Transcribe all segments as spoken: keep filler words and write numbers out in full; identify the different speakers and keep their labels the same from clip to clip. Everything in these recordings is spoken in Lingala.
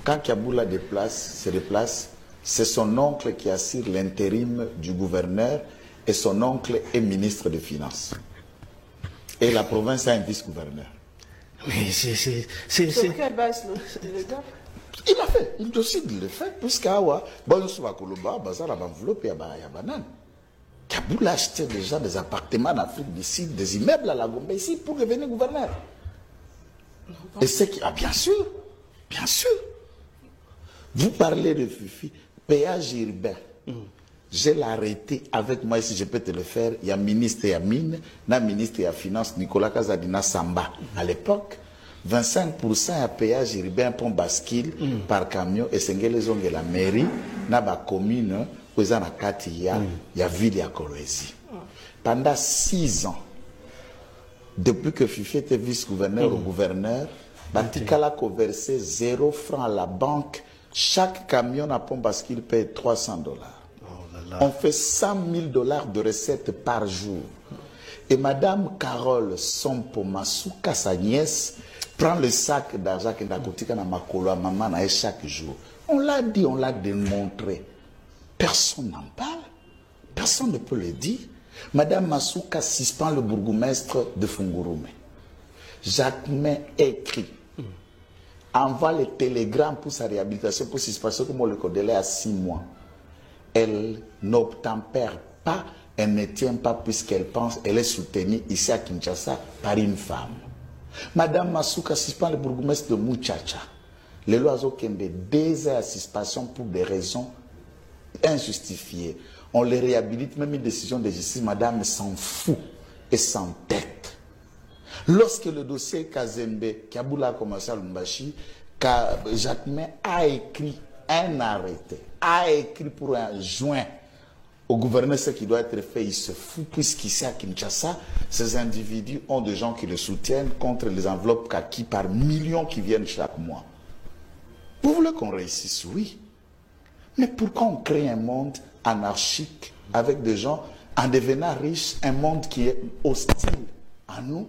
Speaker 1: Quand Kaboula déplace, se déplace, c'est son oncle qui assure l'intérim du gouverneur et son oncle est ministre des Finances. Et la province a un vice-gouverneur.
Speaker 2: Mais c'est... c'est,
Speaker 3: c'est, Sur quelle base le gars?
Speaker 1: Il a fait, il décide de le faire, puisqu'Awa, bon, sur la Koloba, Bazar, la enveloppe, il y a banane. Kaboula achetait déjà des appartements en Afrique du Sud, des immeubles à la Gombe ici pour devenir gouverneur. Et c'est qui. Ah, bien sûr, bien sûr. Vous parlez de Fifi, péage urbain. Mm. Je l'ai arrêté avec moi, si je peux te le faire. Il y a ministre et mine, na ministre et finance, Nicolas Kazadina Samba. Mm. À l'époque, vingt-cinq pour cent à péage urbain pour bascule mm. par camion et c'est que la mairie, na ba commune, il y a ville à Kolwezi. Pendant six ans, depuis que Fifi était vice-gouverneur ou gouverneur, Batikala a versé zéro franc à la banque. Chaque camion à pont bascule paye trois cents dollars. On fait cent mille dollars de recettes par jour. Et Madame Carole Sompo Masuka, sa nièce, prend le sac d'argent qu'elle a coûté à Makolo à maman chaque jour. On l'a dit, on l'a démontré. Personne n'en parle. Personne ne peut le dire. Madame Masuka suspend le bourgmestre de Fungurume. Jacquemin écrit. Envoie les télégrammes pour sa réhabilitation, pour suspension, comme on le connaît à six mois. Elle n'obtempère pas, elle ne tient pas puisqu'elle pense, elle est soutenue ici à Kinshasa par une femme. Madame Masuka suspend le bourgmestre de Muchacha. Les lois ont des deux heures à suspension pour des raisons injustifiées. On les réhabilite, même une décision de justice, madame s'en fout et s'entête. Lorsque le dossier Kazembe, Kaboula a commencé à Lumbashi, Jacquemin a écrit un arrêté, a écrit pour un joint au gouverneur ce qui doit être fait, il se fout, puisqu'ici à Kinshasa, ces individus ont des gens qui le soutiennent contre les enveloppes kaki par millions qui viennent chaque mois. Vous voulez qu'on réussisse? Oui. Mais pourquoi on crée un monde anarchique avec des gens, en devenant riches, un monde qui est hostile à nous?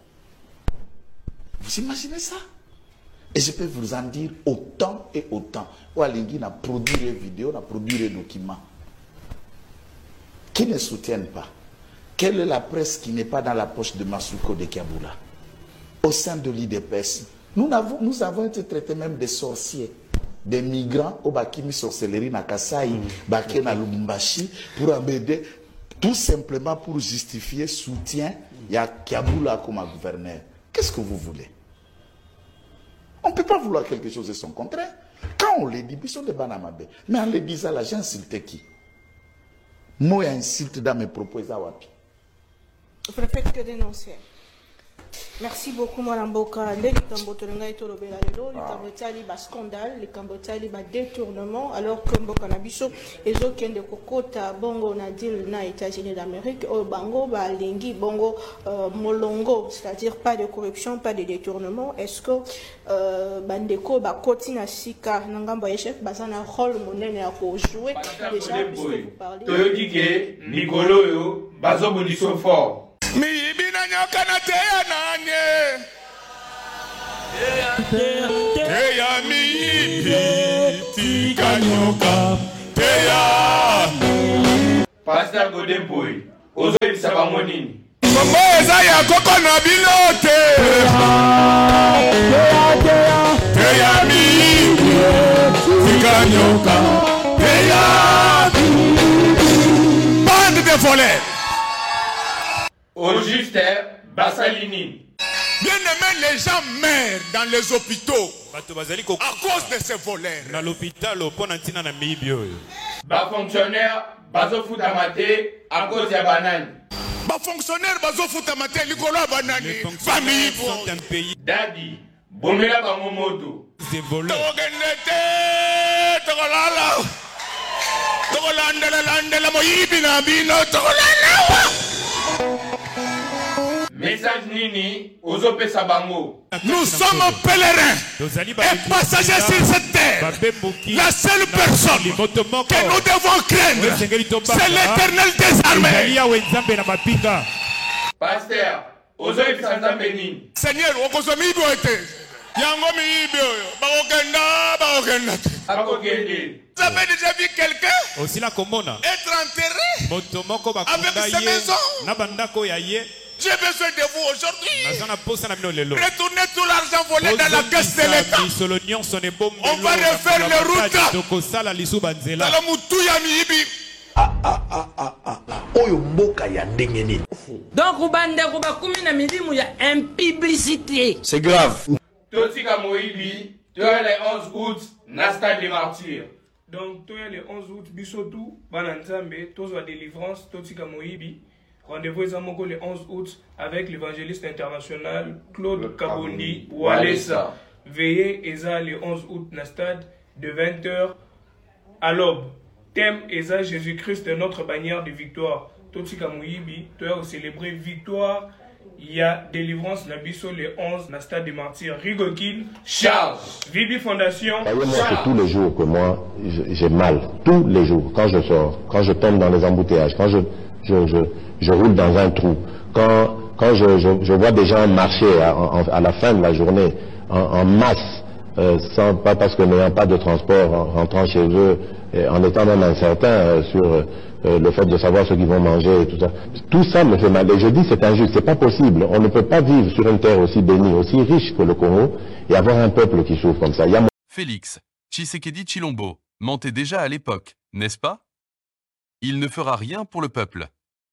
Speaker 1: Vous imaginez ça? Et je peux vous en dire autant et autant. Oualingui a produit des vidéos, a produit des documents qui ne soutiennent pas. Quelle est la presse qui n'est pas dans la poche de Masuko de Kaboula? Au sein de l'I D P S, nous avons, nous avons été traités même des sorciers, des migrants au Bakimi sorcellerie na Kasai, mmh. Baké na Lubumbashi, pour amener, tout simplement pour justifier soutien, il y a Kaboula comme gouverneur. Qu'est-ce que vous voulez? On ne peut pas vouloir quelque chose de son contraire. Quand on le dit, ils sont des banamabé. Mais en le disant là, j'ai insulté qui? Moi, insulte dans mes propos.
Speaker 3: Je préfère que dénoncer. Merci beaucoup, Mme Boka. Les Cambotolanga et Tolobela, les Cambotali, le scandale, les Cambotali, le détournement, alors que Mboka Nabiso, et autres qui ont des cocottes, Bongo, Nadil, na États-Unis d'Amérique, au Bango, Lingui, Bongo, Molongo, c'est-à-dire pas de corruption, pas de détournement. Est-ce que Bandeko, Bakotina Sika, Nangamba Echef, Bazana rôle monnaie à jouer déjà, puisque vous parlez.
Speaker 4: Tu dis que Nicolo, Bazo Bonisso fort.
Speaker 5: Mi ibina nyoka na teya nanye teya mi ibi tika nyoka teya
Speaker 4: Pastor Godemboy ozo ibisaba monini
Speaker 5: Mbo eza ya koko na bilote teya teya teya mi ibi tika nyoka teya bande de voleurs.
Speaker 4: Au juste, Bassalini.
Speaker 5: Bien aimé, les gens meurent dans les hôpitaux à cause de ces voleurs.
Speaker 6: Dans l'hôpital, au pont d'Antina, na Mibio.
Speaker 4: Bas fonctionnaire, bazo foutamate à cause de banane.
Speaker 5: Bas fonctionnaire, bazo foutamate, l'icolo à banane. Famille
Speaker 6: sont un pays.
Speaker 4: Daddy, bomela bangomoto.
Speaker 6: C'est voleur.
Speaker 5: Togenete, togolala. Togolandela, landela, moyibina, bino, togolala.
Speaker 4: Message Nini, Ozope Sabango.
Speaker 5: Nous sommes pèlerins et passagers sur cette terre. La seule personne que nous devons craindre, c'est l'Éternel des armées.
Speaker 4: Pasteur, Ozope Sanzambeni.
Speaker 5: Seigneur, Okozomi Boete. Yango miibio, bakokenda, bakokenda.
Speaker 4: Bakokende.
Speaker 5: Vous avez déjà vu quelqu'un
Speaker 6: Aussi la komona.
Speaker 5: être enterré
Speaker 6: Motomoko
Speaker 5: avec
Speaker 6: bakunda
Speaker 5: sa
Speaker 6: ye.
Speaker 5: maison?
Speaker 6: Na bandako ya ye.
Speaker 5: J'ai besoin de vous aujourd'hui.
Speaker 6: Nazana posa na bino lelo.
Speaker 5: Retournez tout l'argent volé dans la caisse de l'État. On va refaire les routes.
Speaker 6: Tokosala lisu banzela.
Speaker 5: Dans la moutou ya miibi.
Speaker 7: Ah ah ah ah ah ah. Oyo mboka ya ndenge nini.
Speaker 8: Donc ubande kuba kumi na milimu ya impiblicité.
Speaker 7: C'est grave.
Speaker 4: Totika Moïbi, tu es le onze août, Nasta des martyrs.
Speaker 9: Donc, tu es le onze août, Bissotou, Bananzambe, Tozo à délivrance, Totika Moïbi. Rendez-vous le onze août avec l'évangéliste international Claude Kabondi Walesa. Veillez Eza le onze août, Nastad, de vingt heures à l'aube. Thème Eza Jésus-Christ, notre bannière de victoire. Totika Moïbi, tu as célébré victoire. Il y a délivrance Nabiso le onze, na stade des martyrs. Rigokin,
Speaker 4: Charles.
Speaker 9: Vibi Fondation.
Speaker 10: Croyez-moi que tous les jours que moi, j'ai mal. Tous les jours. Quand je sors, quand je tombe dans les embouteillages, quand je, je, je, je roule dans un trou, quand, quand je, je, je vois des gens marcher à, à, à la fin de la journée en, en masse, euh, sans, pas parce que n'ayant pas de transport, en rentrant chez eux, et en étant même incertain euh, sur euh, le fait de savoir ce qu'ils vont manger et tout ça. Tout ça me fait mal. Et je dis c'est injuste, c'est pas possible. On ne peut pas vivre sur une terre aussi bénie, aussi riche que le Congo et avoir un peuple qui souffre comme ça. Il y a...
Speaker 11: Félix Tshisekedi Tshilombo mentait déjà à l'époque, n'est-ce pas? Il ne fera rien pour le peuple.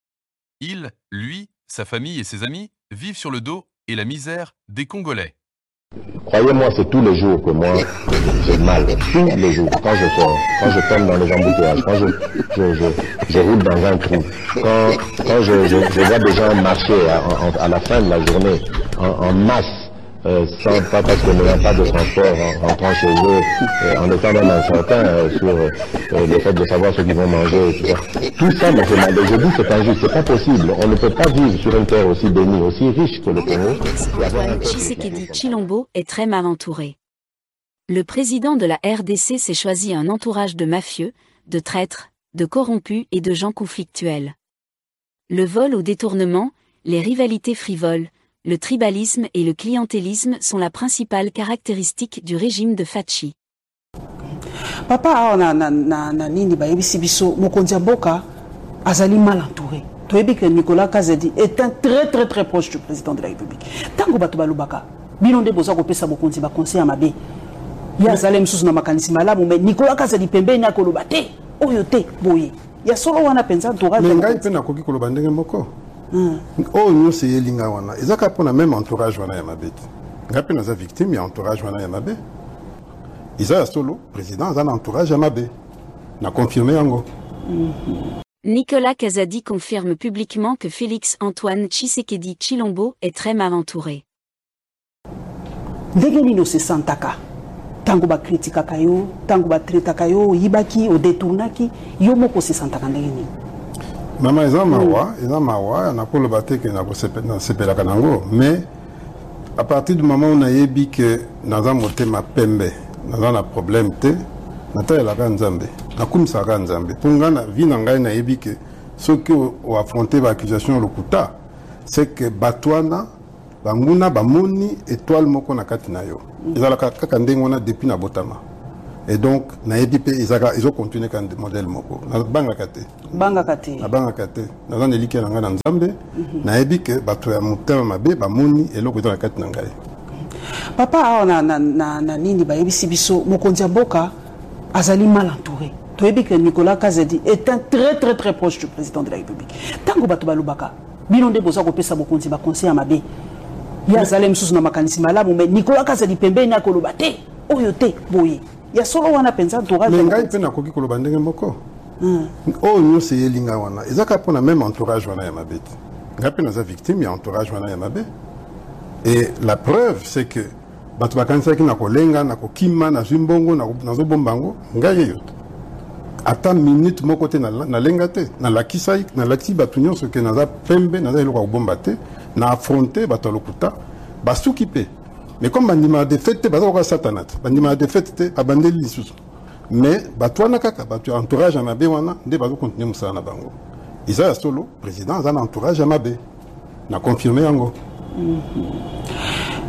Speaker 11: Il, lui, sa famille et ses amis vivent sur le dos et la misère des Congolais.
Speaker 10: Croyez-moi, c'est tous les jours que moi, j'ai mal. Tous les jours. Quand je sors, quand je tombe dans les embouteillages, quand je, je, je, je roule dans un trou, quand, quand je, je, je vois des gens marcher à, à, à la fin de la journée en, en masse, euh, sans, pas parce que n'ayant pas de transport, en rentrant chez eux, euh, en étant même incertain euh, sur euh, le fait de savoir ce qu'ils vont manger et tout ça. Tout ça me fait mal. Et je dis c'est injuste, c'est pas possible. On ne peut pas vivre sur une terre aussi bénie, aussi riche que le Congo.
Speaker 12: Antoine Tshisekedi Tshilombo est très mal entouré. Le président de la R D C s'est choisi un entourage de mafieux, de traîtres, de corrompus et de gens conflictuels. Le vol au détournement, les rivalités frivoles, le tribalisme et le clientélisme sont la principale caractéristique du régime de Fachi.
Speaker 13: Papa, na na na na nini ba yebisi biso mokonzi mboka azali mal entouré. Toyebi que Nicolas Kazadi est un très très très proche du président de la République. Tango bato balubaka, bino nde boza ko pesa mokonzi ba conseil mabe. Ya zalem susu na makanisi malamu mais Nicolas Kazadi pembeni akoloba te, oyo te boye. Ya solo wana penza entourage.
Speaker 14: Ngai pe na koki koloba ndenge moko. Oh nous c'est Elinga wana. Ezaka pona même entourage wana ya mabeti. Ngai pe naza victime ya entourage wana ya mabe. Isa solo président a un entourage ya mabe. Na confirmé yango.
Speaker 12: Nicolas Kazadi confirme publiquement que Félix Antoine Tshisekedi Tshilombo est très mal entouré.
Speaker 13: Ndenge nino se santaka. Tango ba kritika kayo, tango ba treta kayo, yibaki o détournaki, yo moko se santaka ndenge nini.
Speaker 14: Maman eza mawa, eza mawa, na ko le baté que na ko sepela kanango, mais à partir du moment où on a yebi que naza motema pembe, naza na problème te, nata la kanzambe, na kumisa kanzambe. Ponga na vie na ngai na yebi que ce que o affronter ba accusation lokuta, c'est que batwana banguna bamoni étoile moko na kati na yo. Ezala kaka ndenge wana depuis na botama. Et donc, na yebi pe ezaka ils ont continué kan modèle moko. Na banga kate.
Speaker 13: Banga kate.
Speaker 14: Na banga kate. Na zan eliki na nga na nzambe. Na yebi ke bato ya mutema mabe ba moni eloko ezala kate na ngai.
Speaker 13: Papa na na na na nini ba yebisi biso mokonzi mboka azali mal entouré. Toyebi que Nicolas Kazadi est un très très très proche du président de la République. Tango bato balubaka, bino nde boza ko pesa mokonzi ba conseil mabe. Ya zalem susu na makanisi malamu mais Nicolas Kazadi pembeni akoloba te, oyo te boye. Ya solo wana penza entourage.
Speaker 14: Mais ngai pe na koki koloba ndenge moko. Oh nous c'est Elinga wana. Ezaka pona même entourage wana ya mabeti. Ngai pe naza victime ya entourage wana ya mabe. Et la preuve c'est que bato bakanisa ki na kolenga na kokima na zimbongo na nazo bombango ngai yo. Ata minute moko te na na lenga te na lakisa na lati bato nyonso ke naza pembe naza eloko bomba te na affronter bato lokuta basuki pe. Mais comme bandima de fête baza ko satanat bandima de fête abandeli lisusu mais batwana kaka batu entourage à mabe wana nde bazo continuer musala na bango isa solo président za na entourage à mabe na confirmer yango.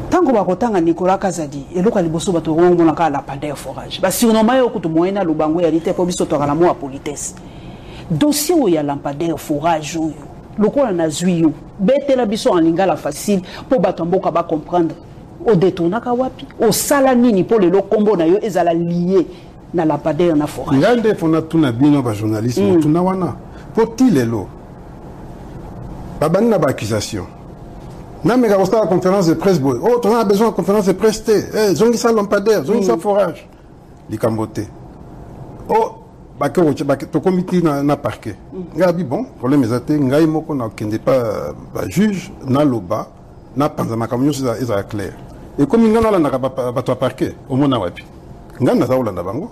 Speaker 13: tango bakotanga Nicolas Kazadi eloko liboso bato ngomona ka la pandeur forage ba surnommé yo kutu moyena lubango ya lite po biso to kala mo a politesse dossier où ya lampadaire forage yo lokola na zwi yo betela biso en lingala facile po bato mboka ba comprendre o détournaka wapi o sala nini po le kombo na yo ezala lié na lampadaire na forage
Speaker 14: ngande fona tuna bino ba journaliste mm. tuna wana poti lelo babani na ba accusation na mega la conférence de presse boy oh on a besoin de conférence de presse té eh zongisa lampadaire zongisa mm. forage likambote oh ba ke ba to comité na na parquet ngabi bon problème ezate ngai moko na kende pas ba juge na loba na panza makamyo za eza clair et comme ngana la na ba to parquet au mona wapi ngana za ulanda bango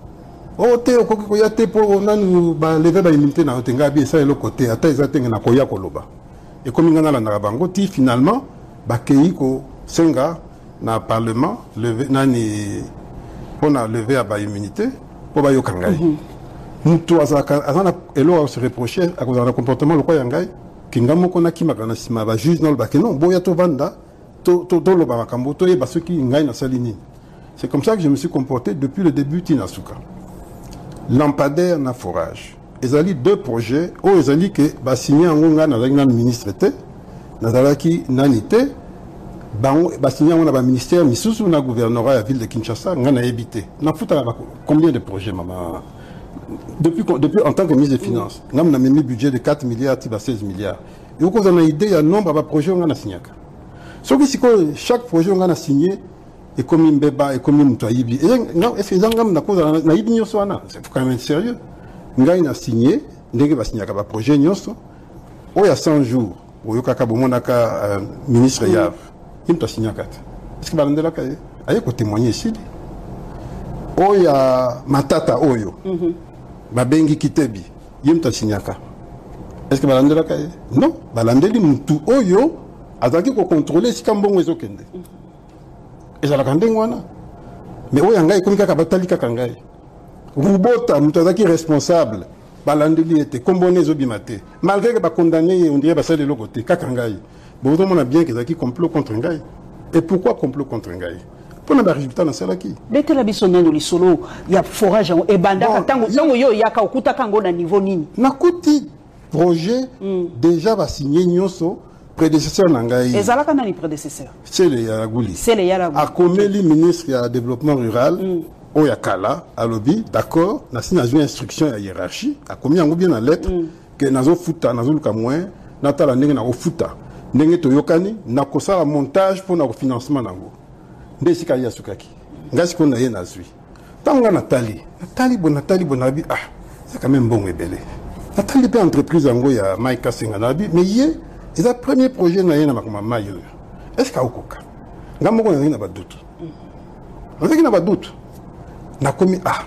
Speaker 14: oh te okoki ko ya te po nanu ba lever ba immunité na otenga bi ça le côté ata ezate na ko ya ko loba et comme ngana la na bango ti finalement ba kei ko senga na parlement lever nani pona lever à ba immunité pour ba yo kangai mutu azaka azana elo se reprocher à cause d'un comportement le quoi yangai kingamo kona kimaka na sima ba juge non ba que non boya to vanda to to to lo ba makambo to e ba soki ngai na salini. C'est comme ça que je me suis comporté depuis le début Tinasuka. Lampadaire na forage. Ezali deux projets o ezali que ba signé en nga na na ministre té na dalaki nanité ba ba signé on a ba ministère misusu na gouvernorat la ville de Kinshasa nga na habité. Na futa combien de projets maman Depuis, depuis en tant que ministre des Finances, nous avons mis un budget de quatre milliards à seize milliards. Et vous avez une idée, il y a un nombre de projets qu'on a signé. Ce qui est chaque projet qu'on a signé, et comme un bébé, et comme un moutoyibi. Est-ce que vous avez une idée? C'est quand même sérieux. Nous avons signé, nous avons signé un projet, il y a cent jours, où il y a un ministre Yav, il a signé un quatre. Est-ce que vous avez un témoigner ici? Il y a Matata Oyo. Babengi Kitebi, yemta signaka. Est-ce que balandela kaye? Non, balandeli mutu oyo azaki ko contrôler si kambongo ezokende. Et ça la kandeng wana. Mais oyo ngai komi kaka batali kaka ngai. Rubota mutu azaki responsable. Balandeli était kombone ezobimate. Malgré que ba condamné on dirait ba sale le côté kaka ngai. Bon on a bien que ezaki complot contre ngai. Et pourquoi complot contre ngai? Pour le résultat dans celle qui. Dès que la biso nando li solo, il y a forage et banda tango tango yo yaka okuta kango na niveau nini. Na kuti projet déjà va signer nyoso prédécesseur nangai. Ezalaka na ni prédécesseur. C'est le Yaraguli. C'est le Yaraguli. A komeli ministre ya développement rural o yakala a lobby d'accord, na signé une instruction ya hiérarchie, a komi yango bien na lettre que nazo futa nazo luka moins, na tala ndenge na ko futa. Ndenge to yokani na kosala montage pour na financement nango. Ndesika ya sukaki ngasi ko na ye na zui tanga Nathalie Nathalie bon Nathalie bonabi ah c'est quand même bon ebele Nathalie pe entreprise ngo ya Mike Senga nabi mais ye c'est le premier projet na ye na makoma mayo est-ce ka okoka ngamo ko na ba doute on sait qu'il na ba doute na komi ah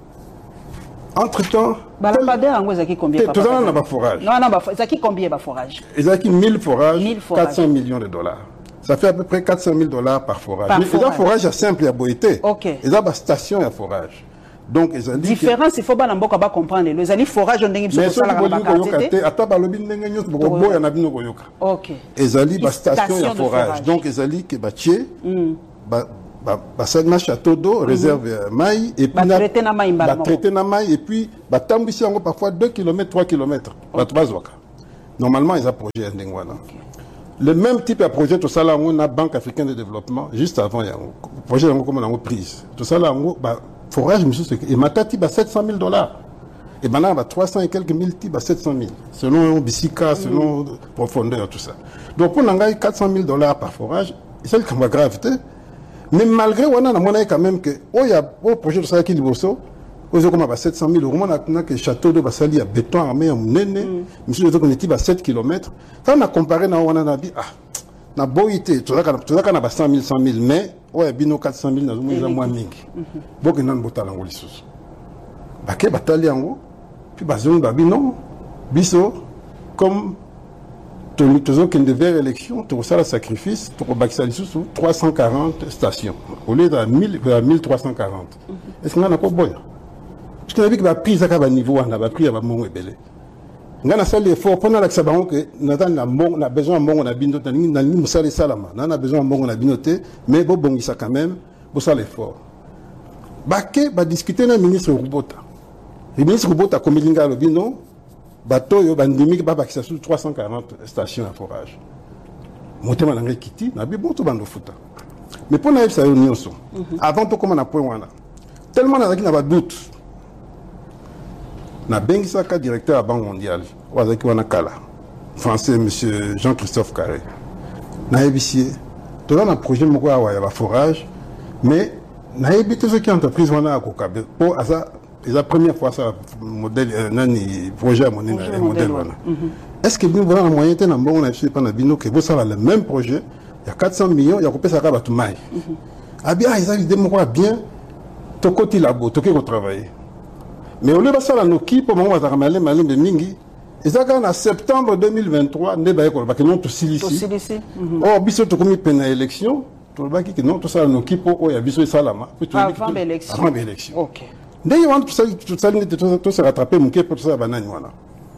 Speaker 14: entre temps
Speaker 13: balambadeur ngo zaki combien
Speaker 14: papa tout na ba forage
Speaker 13: non non ba zaki combien ba forage
Speaker 14: ezaki mille forages quatre cents millions de dollars. Ça fait à peu près quatre cent mille dollars par forage. Par mais forage. Mais forage simple à Boïté. Ok. Et là, station à forage. Donc, ils ont dit.
Speaker 13: Différence, il faut pas l'emboca pas comprendre. Les amis forage, on dit que
Speaker 14: c'est ça la qualité. À table, le bin n'engagez pas. Bon, il y en a bien au Yoka. Ok. Ils ont dit station à forage. Donc, ils ont dit que bâtier, bah, bah, bah, ça marche château d'eau, réserve maï et puis. Bah, traiter na maï, bah, traiter na maï et puis, bah, tambissi encore parfois deux kilomètres, trois kilomètres. Bah, trois zoaka. Normalement, ils ont projet en Dengwana. Le même type de projet, tout ça là, on a Banque africaine de développement, juste avant, il y a un projet comme on a prise. Tout ça là, on a forage, et Matati, bah, sept cent mille dollars. Et maintenant, bah, trois cents et quelques mille, bah, sept cent mille. Selon Bissika, selon mm. profondeur, tout ça. Donc, on a quatre cent mille dollars par forage, c'est le cas de gravité. Mais malgré, on a monnaie quand même que, oh, il y a un projet de ça qui est bosso. Aux comme à sept cent mille euros, on a que château de Bassali à béton armé à Mounene, monsieur les autres à sept kilomètres. Quand on a comparé, on a dit, ah, na boïté, tout ça, qu'on a cent mille, cent mille, mais, ouais, bino quatre cent mille, nous avons moins mingi. Donc, on a un botal en Oulissus. Baké, batali en haut, puis bazon, babi, non, biso, comme, tout ce qui devait élection, tout ça, le sacrifice, pour Baksali sous trois cent quarante stations, au lieu de mille trois cent quarante. Est-ce qu'on a un peu bon? Parce qu'on a vu que la prise à un niveau, on a pris à mon ébélé. nga na sali effort pona la sabango que nata na mbongo na besoin mbongo na bino na na ni musala salama na na besoin mbongo na bino te mais bo bongisa quand même bo sala effort bake ba discuter na ministre Rubota le ministre Rubota komilinga lo bino bato yo bandimi ba bakisa sur trois cent quarante stations à forage motema na ngai kiti na bi boto bando futa mais pona yebisa yo nyonso avant to koma na point wana tellement na na ba doute na bengisaka directeur à Banque mondiale wazaki wana kala français monsieur Jean-Christophe Carré na yebisi to na projet moko ya ya forage mais na yebite ce qui entreprise wana akokabe pour asa la première fois ça modèle nani projet mon modèle wana est-ce que vous avez un moyen de bon on a fait pendant bino que vous savez le même projet il y a quatre cents millions il y a coupé ça ka batu mai ah bien ils ont idée moko bien to côté labo to ko travailler mais au lieu de ça la noki pour moment va ramener malin de mingi et ça quand en septembre deux mille vingt-trois ne ba ko ba que non to silici oh biso to komi pena élection to ba ki non to ça la noki pour ya biso salama
Speaker 13: avant l'élection
Speaker 14: avant l'élection
Speaker 13: OK
Speaker 14: dès y a tout ça tout ça tout se rattraper mon pour ça banane voilà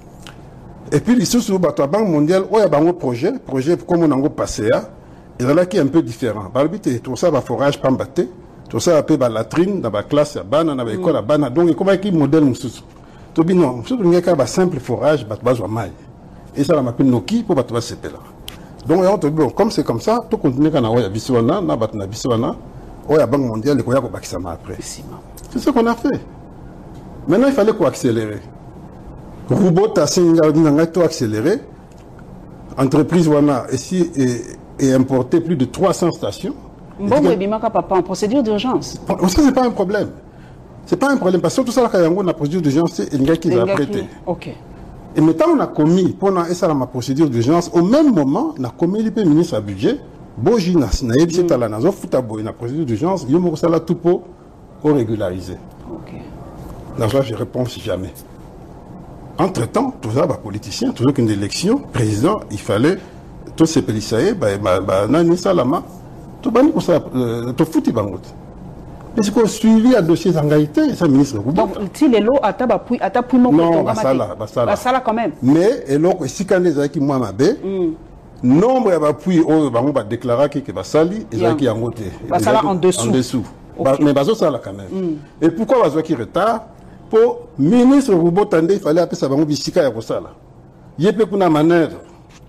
Speaker 14: et puis les sous bateau la Banque mondiale oh y a un projet projet comme on a passé à et là qui est un peu différent par le but tout ça va forage pas batté tout ça appelle la latrine dans la classe à bana dans l'école à bana donc comment qui modèle nous sous to bi non surtout il y a un simple forage bat base à maille et ça la m'appelle Noki pour battre ce là donc on te bon comme c'est comme ça tout continue quand on a biswana na bat na biswana oh y a Banque mondiale ko ya ko bakisa ma après c'est ce qu'on a fait maintenant il fallait quoi accélérer Rubota Singa to accélérer entreprise wana ici et importer plus de trois cents stations.
Speaker 13: Bon, mais bimaka papa en procédure d'urgence.
Speaker 14: Ça c'est pas un problème. C'est pas un problème parce que tout ça quand on a procédure d'urgence c'est un gars qui l'a prêté.
Speaker 13: OK.
Speaker 14: Et maintenant on a commis pendant ça ma procédure d'urgence au même moment on a commis le ministre à budget Bojina na yebisi tala na zo futa boy na procédure d'urgence yo mo sala tout pour régulariser.
Speaker 13: OK.
Speaker 14: Là je réponds si jamais. Entre-temps, tout ça, bah, politicien, toujours qu'une élection, président, il fallait, tous ces policiers, bah, bah, bah, nani salama, tout bani pour ça, tout foutu bangot. Mais c'est qu'on suivi à dossier d'engagité, ça, ministre.
Speaker 13: Donc, si les lots, à ta puis, à ta puis, mon
Speaker 14: non, bah, ça là, bah, ça là.
Speaker 13: Bah, ça là, quand même.
Speaker 14: Mais, et l'autre, si quand les gens qui m'ont mabé, nombre, bah, puis, oh, bah, on va déclarer que, bah, sali, et qui ont voté.
Speaker 13: Bah, ça là, en dessous.
Speaker 14: En dessous. Mais, bah, ça là, quand même. Et pourquoi, bah, qui retard? Pour ministre Rubota il fallait appeler ça bango bisika ya kosala yepe kuna manœuvre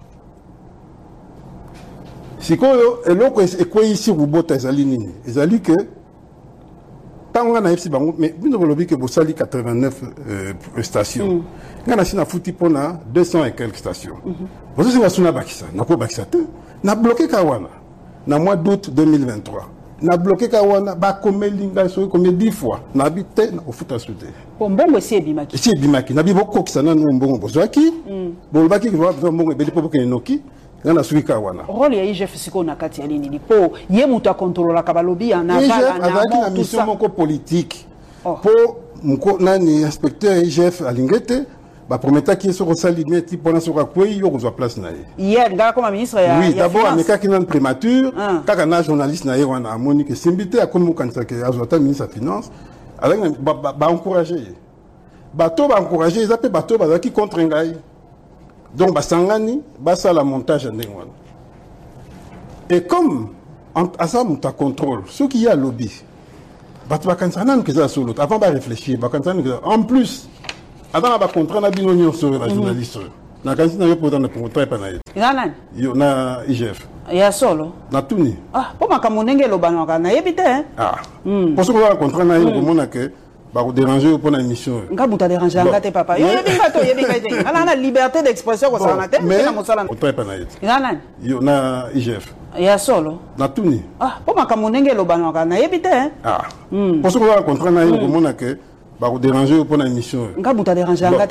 Speaker 14: sikoyo eloko ekwe ici Rubota ezali nini ezali que tanga na epsi bango mais bino lobi que bosali quatre-vingt-neuf euh, stations ngana sina futi pona deux cents et quelques stations bozo singa suna bakisa nako bakisa te na bloqué kawana na mois d'août deux mille vingt-trois na bloqué kawana ba komelinga so comme dix fois na habité na ofuta soute
Speaker 13: bon bongo si ebimaki
Speaker 14: si ebimaki na bibo kokisana no mbongo bozwaki bon baki ko mbongo ebeli po ke noki ngana suki kawana
Speaker 13: rôle ya I G F siko na kati ya nini po ye muta contrôler ka balobi ya na bala
Speaker 14: na na mission moko politique po mko nani inspecteur I G F alingete ba prometa qui est rosali mais ti pona so ka kwei yo kozwa place na ye
Speaker 13: hier nga comme ministre ya
Speaker 14: oui d'abord ameka ki nan primature kaka na journaliste na ye wana amoni que simbité akomi kanisa ke azota ministre ya finance avec ba ba encourager bato ba encourager ils appellent bato ba qui contre ngai donc ba sangani ba ça la montage ndenge wana et comme à ça muta contrôle ce qui y a lobby bato ba kanisa nan que ça solo avant ba réfléchir ba kanisa en plus avant ba contrat na bino nyonso ba journaliste na kanisa na yo pour na contrat pa na ye
Speaker 13: nana
Speaker 14: yo na I G F
Speaker 13: ya solo
Speaker 14: na tuni
Speaker 13: ah po makamunenge lobano kana yebite
Speaker 14: ah pour ce qu'on a contrat na yo komona que ba ko déranger pour na émission
Speaker 13: nga buta déranger ngate papa yo yebinga to yebinga te ala na liberté d'expression ko sana te
Speaker 14: na mosala contrat pa na ye
Speaker 13: nana
Speaker 14: yo na I G F
Speaker 13: ya solo
Speaker 14: na tuni
Speaker 13: ah po makamunenge lobano kana yebite
Speaker 14: ah pour ce qu'on a contrat na yo komona que ba ko déranger pour na émission
Speaker 13: nga buta déranger ngate